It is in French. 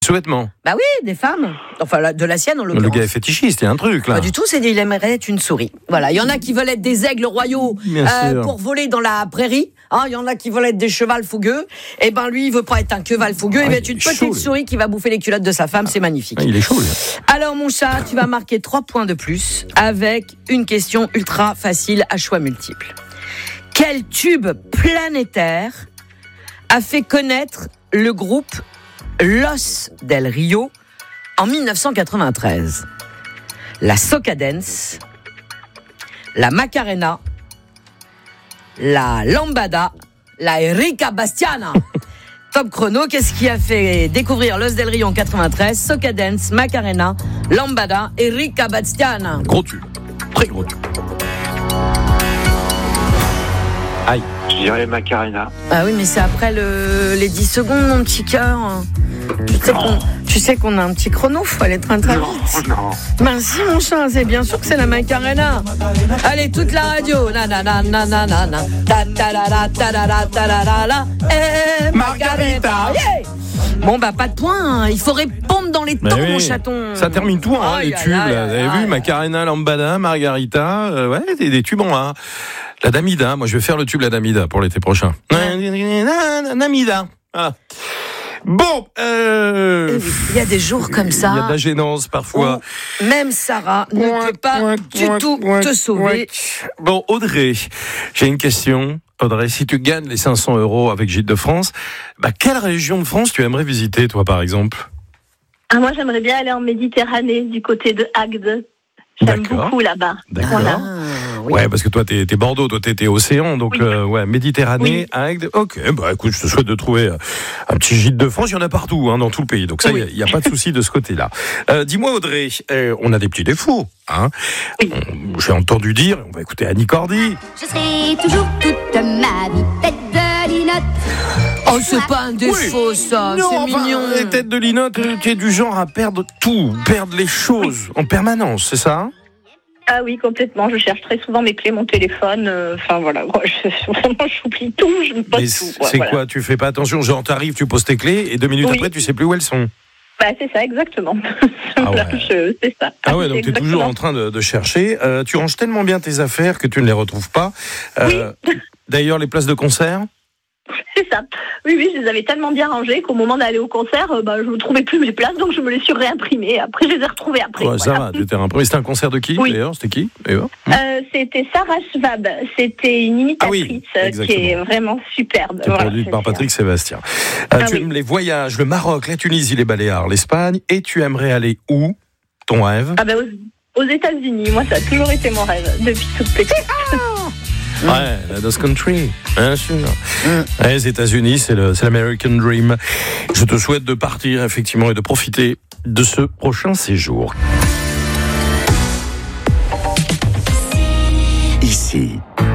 sous-vêtements. Bah oui, des femmes. Enfin, de la sienne en l'occurrence. Le gars est fétichiste, il y a un truc là. Pas du tout, il aimerait être une souris. Voilà, il y en a qui veulent être des aigles royaux pour voler dans la prairie. Il y en a qui veulent être des chevals fougueux. Et ben lui, il veut pas être un cheval fougueux, il veut être une petite souris qui va bouffer les culottes de sa femme, c'est magnifique. Il est chaud, lui. Alors mon chat, tu vas marquer 3 points de plus avec une question ultra facile à choix multiples. Quel tube planétaire a fait connaître le groupe Los del Rio en 1993? La Soca Dance, la Macarena, la Lambada, la Erika Bastiana. Top chrono, qu'est-ce qui a fait découvrir Los del Rio en 93? Soca Dance, Macarena, Lambada, Erika Bastiana. Gros tube, très gros tube. Aïe. Je dirais Macarena. Ah oui, mais c'est après les 10 secondes, mon petit cœur. Tu sais qu'on a un petit chrono, faut aller très très vite. Non. Ben si, mon chat, c'est bien sûr que c'est la Macarena. Allez, toute la radio. Na na na na na na na. Ta ta la la ta la la ta la la la. Margarita. Yeah. Bon bah pas de point, il faut répondre dans les temps, mon chaton. Ça termine tout, les tubes. Vous avez vu, Macarena, Lambada, Margarita, des tubes en A. La Damida, moi je vais faire le tube La Damida pour l'été prochain. Damida. Voilà. Bon, il y a des jours comme ça. Il y a de la gênance parfois. Même Sarah ne peut pas du tout te sauver. Bon, Audrey, j'ai une question. Audrey, si tu gagnes les 500 € avec Gîtes de France, quelle région de France tu aimerais visiter, toi, par exemple? Moi, j'aimerais bien aller en Méditerranée, du côté de Agde. J'aime beaucoup là-bas. D'accord. Voilà. Oui. Ouais, parce que toi, t'es Bordeaux, toi, t'es océan, donc Méditerranée, Agde. Ok, écoute, je te souhaite de trouver un petit Gîte de France. Il y en a partout, dans tout le pays. Donc ça, il n'y a pas de souci de ce côté-là. Dis-moi, Audrey, on a des petits défauts, hein. Oui. J'ai entendu dire, on va écouter Annie Cordy. Je serai toujours toute ma vie tête de linotte. Oh, c'est pas un défaut, ça. Non, C'est mignon. Les têtes de linotte, tu es du genre à perdre tout, perdre les choses en permanence, c'est ça? Ah oui, complètement. Je cherche très souvent mes clés, mon téléphone. Voilà. Vraiment, j'oublie tout. Je me pose tout. C'est quoi? Tu fais pas attention, genre t'arrives, tu poses tes clés et 2 minutes après, tu sais plus où elles sont. C'est ça, exactement. C'est ça. Ah ouais, donc tu es toujours en train de chercher. Tu ranges tellement bien tes affaires que tu ne les retrouves pas. D'ailleurs, les places de concert? C'est ça. Oui, je les avais tellement bien rangées qu'au moment d'aller au concert, je ne trouvais plus mes places, donc je me les suis réimprimées. Après, je les ai retrouvées après. Ouais, ça va, tu t'es réimprimé. C'était un concert de qui, d'ailleurs? C'était qui, d'ailleurs? C'était Sarah Schwab. C'était une imitatrice qui est vraiment superbe. Qui est produite par Patrick Sébastien. Tu aimes les voyages, le Maroc, la Tunisie, les Baléares, l'Espagne, et tu aimerais aller où? Ton rêve? Aux États-Unis. Moi, ça a toujours été mon rêve, depuis toute petite. Ouais, la Dust Country, bien sûr. Les États-Unis, c'est l'American Dream. Je te souhaite de partir, effectivement, et de profiter de ce prochain séjour. Ici,